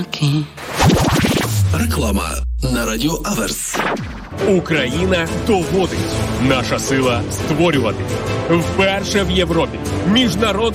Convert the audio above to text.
Реклама на Радіо Аверс. Україна доводить. Наша сила створювати. Вперше в Європі. Міжнародний